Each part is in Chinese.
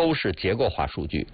都是结构化数据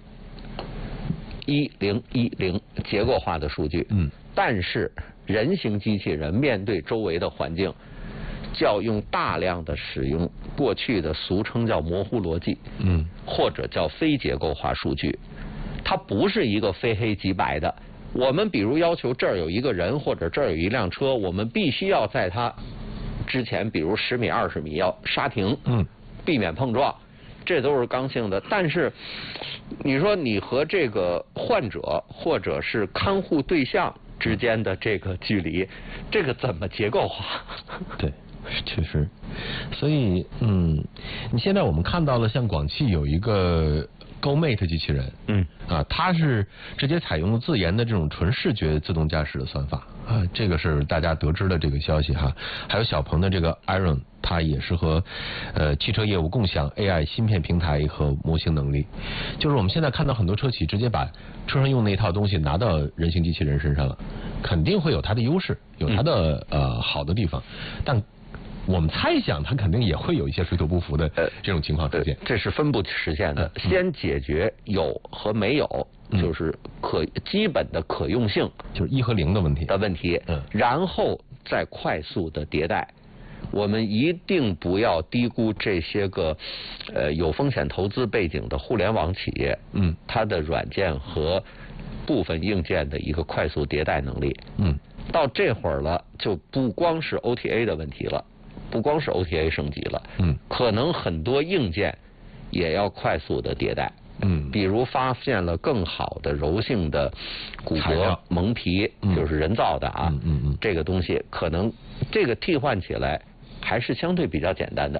，1010结构化的数据。但是人形机器人面对周围的环境，就要用大量的使用过去的俗称叫模糊逻辑，或者叫非结构化数据。它不是一个非黑即白的。我们比如要求这儿有一个人，或者这儿有一辆车，我们必须要在它之前，比如10米、20米要刹停，避免碰撞，这都是刚性的。但是你说你和这个患者或者是看护对象之间的这个距离，这个怎么结构化？ 对，确实。所以你现在我们看到了，像广汽有一个GoMate 机器人，它是直接采用了自研的这种纯视觉自动驾驶的算法啊，这个是大家得知的这个消息哈。还有小鹏的这个 Iron， 它也是和汽车业务共享 AI 芯片平台和模型能力。就是我们现在看到很多车企直接把车上用那一套东西拿到人形机器人身上了，肯定会有它的优势，有它的好的地方，但我们猜想它肯定也会有一些水土不服的这种情况出现。 这是分步实现的，先解决有和没有，就是基本的可用性， 就是1和0的问题， 然后再快速的迭代。我们一定不要低估这些个有风险投资背景的互联网企业，它的软件和部分硬件的一个快速迭代能力。到这会儿了，就不光是 OTA 的问题了。不光是 OTA 升级了，可能很多硬件也要快速的迭代，比如发现了更好的柔性的骨骼蒙皮，就是人造的啊，这个东西可能这个替换起来还是相对比较简单的，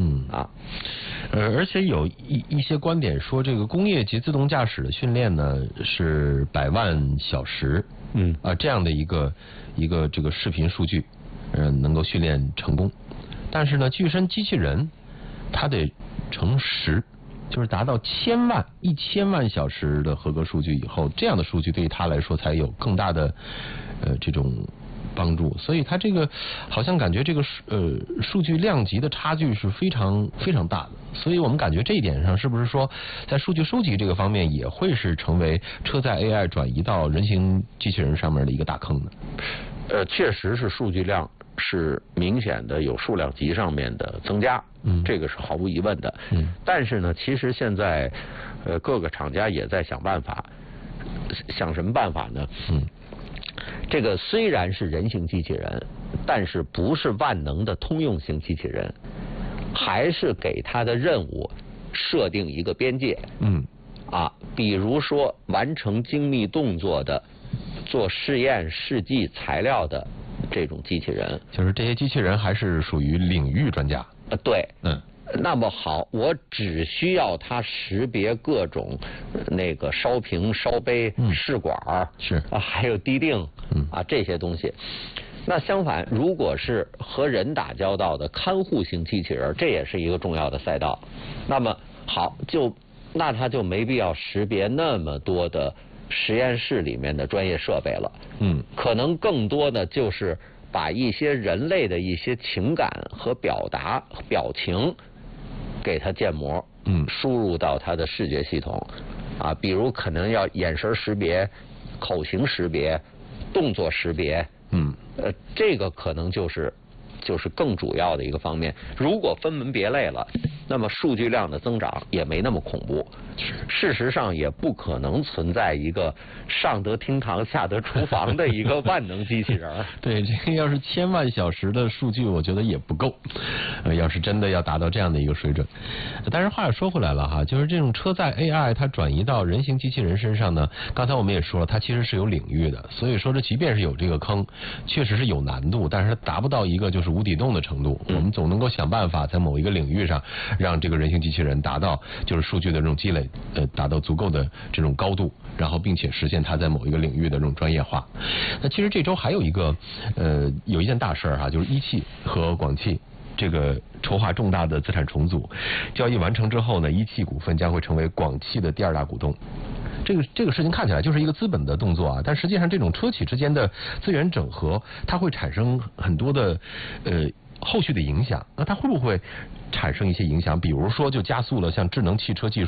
而且有一些观点说，这个工业级自动驾驶的训练呢是100万小时，这样的一个这个视频数据，能够训练成功。但是呢，具身机器人它得乘10，就是达到1000万小时的合格数据以后，这样的数据对于它来说才有更大的这种帮助。所以它这个好像感觉这个数据量级的差距是非常非常大的。所以我们感觉这一点上，是不是说在数据收集这个方面也会是成为车载 AI 转移到人形机器人上面的一个大坑呢？ 确实是数据量是明显的有数量级上面的增加，这个是毫无疑问的。但是呢，其实现在各个厂家也在想办法，想什么办法呢？这个虽然是人形机器人，但是不是万能的通用型机器人，还是给它的任务设定一个边界。比如说完成精密动作的、做试验试剂材料的这种机器人， 就是这些机器人还是属于领域专家。 对，那么好，我只需要它识别各种那个烧瓶、烧杯、试管还有滴定这些东西。那相反，如果是和人打交道的看护型机器人，这也是一个重要的赛道。那么好，那它就没必要识别那么多的实验室里面的专业设备了。可能更多的就是把一些人类的一些情感和表达、表情给它建模，输入到它的视觉系统比如可能要眼神识别、口型识别、动作识别，这个可能就是更主要的一个方面。如果分门别类了，那么数据量的增长也没那么恐怖。事实上也不可能存在一个上得厅堂下得厨房的一个万能机器人。 对，这个要是1000万小时的数据，我觉得也不够。要是真的要达到这样的一个水准，但是话又说回来了哈，就是这种车载 AI 它转移到人形机器人身上呢，刚才我们也说了，它其实是有领域的，所以说这即便是有这个坑，确实是有难度，但是它达不到一个就是无底洞的程度。我们总能够想办法在某一个领域上，让这个人形机器人达到就是数据的这种积累，达到足够的这种高度，然后并且实现它在某一个领域的这种专业化。那其实这周还有有一件大事哈，就是一汽和广汽这个筹划重大的资产重组，交易完成之后呢，一汽股份将会成为广汽的第2大股东。这个事情看起来就是一个资本的动作但实际上这种车企之间的资源整合，它会产生很多的后续的影响。那它会不会产生一些影响？比如说就加速了像智能汽车技术